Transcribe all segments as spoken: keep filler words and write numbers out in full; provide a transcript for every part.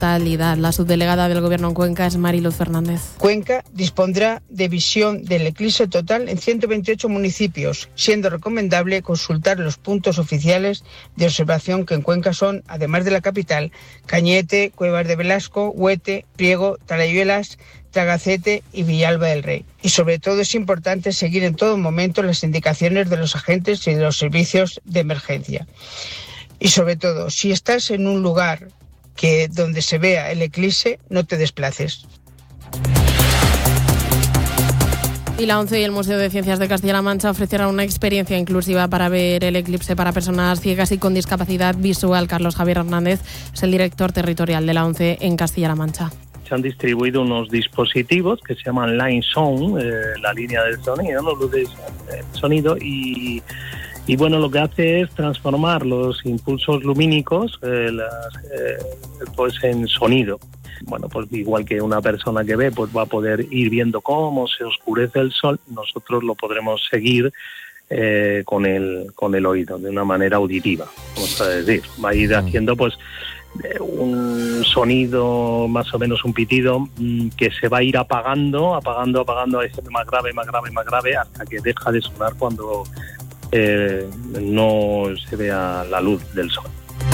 totalidad. La subdelegada del Gobierno en Cuenca es Mariluz Fernández. Cuenca dispondrá de visión del eclipse total en ciento veintiocho municipios, siendo recomendable consultar los puntos oficiales de observación que en Cuenca son, además de la capital, Cañete, Cuevas de Velasco, Huete, Priego, Talayuelas, Tagacete y Villalba del Rey. Y sobre todo es importante seguir en todo momento las indicaciones de los agentes y de los servicios de emergencia. Y sobre todo, si estás en un lugar que donde se vea el eclipse, no te desplaces. Y la ONCE y el Museo de Ciencias de Castilla-La Mancha ofrecerán una experiencia inclusiva para ver el eclipse para personas ciegas y con discapacidad visual. Carlos Javier Hernández es el director territorial de la ONCE en Castilla-La Mancha. Se han distribuido unos dispositivos que se llaman Line Sound, eh, la línea del sonido, ¿no? Luz de sonido, y, y bueno, lo que hace es transformar los impulsos lumínicos eh, las, eh, pues en sonido. Bueno, pues igual que una persona que ve, pues va a poder ir viendo cómo se oscurece el sol, nosotros lo podremos seguir eh, con el con el oído, de una manera auditiva, vamos a decir. Va a ir haciendo pues un sonido, más o menos un pitido, que se va a ir apagando, apagando, apagando, a veces más grave, más grave, más grave, hasta que deja de sonar cuando eh, no se vea la luz del sol.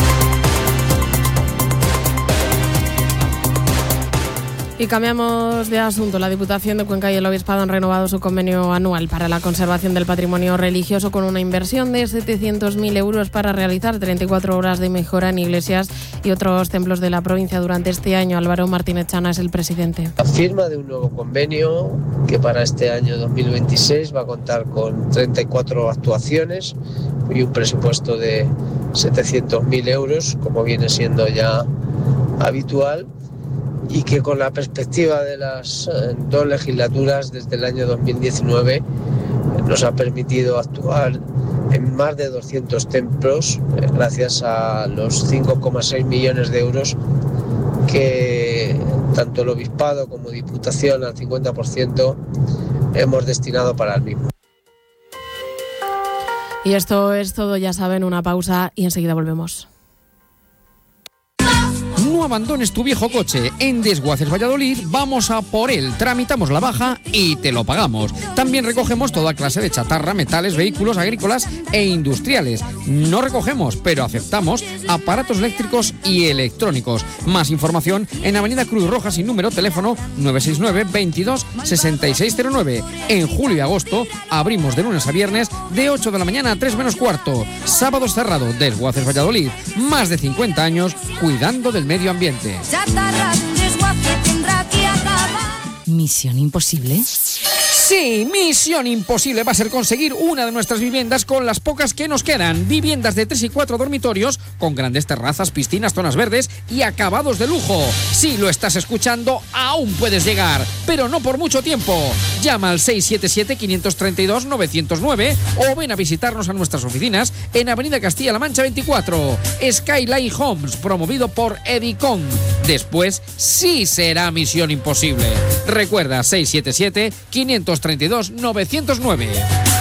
Y cambiamos de asunto. La Diputación de Cuenca y el Obispado han renovado su convenio anual para la conservación del patrimonio religioso con una inversión de setecientos mil euros para realizar treinta y cuatro horas de mejora en iglesias y otros templos de la provincia durante este año. Álvaro Martínez Chana es el presidente. La firma de un nuevo convenio que para este año dos mil veintiséis va a contar con treinta y cuatro actuaciones y un presupuesto de setecientos mil euros, como viene siendo ya habitual, y que con la perspectiva de las eh, dos legislaturas desde el año dos mil diecinueve eh, nos ha permitido actuar en más de doscientos templos eh, gracias a los cinco coma seis millones de euros que tanto el Obispado como Diputación al cincuenta por ciento hemos destinado para el mismo. Y esto es todo, ya saben, una pausa y enseguida volvemos. No abandones tu viejo coche. En Desguaces Valladolid vamos a por él. Tramitamos la baja y te lo pagamos. También recogemos toda clase de chatarra, metales, vehículos agrícolas e industriales. No recogemos, pero aceptamos aparatos eléctricos y electrónicos. Más información en Avenida Cruz Roja sin número, teléfono nueve seis nueve veintidós sesenta y seis cero nueve. En julio y agosto abrimos de lunes a viernes de ocho de la mañana a tres menos cuarto. Sábados cerrado. Desguaces Valladolid. Más de cincuenta años cuidando del medio ambiente. ¿Misión imposible? Sí, misión imposible va a ser conseguir una de nuestras viviendas con las pocas que nos quedan. Viviendas de tres y cuatro dormitorios con grandes terrazas, piscinas, zonas verdes y acabados de lujo. Si lo estás escuchando, aún puedes llegar, pero no por mucho tiempo. Llama al seis siete siete, cinco tres dos, nueve cero nueve o ven a visitarnos a nuestras oficinas en Avenida Castilla-La Mancha veinticuatro. Skyline Homes, promovido por Edicon. Después sí será misión imposible. Recuerda, seis siete siete, cinco tres dos, nueve cero nueve.